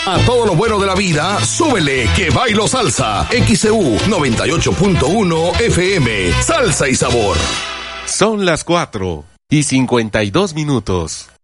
A todo lo bueno de la vida, súbele que bailo salsa. XEU 98.1 FM. Salsa y sabor. Son las 4:52.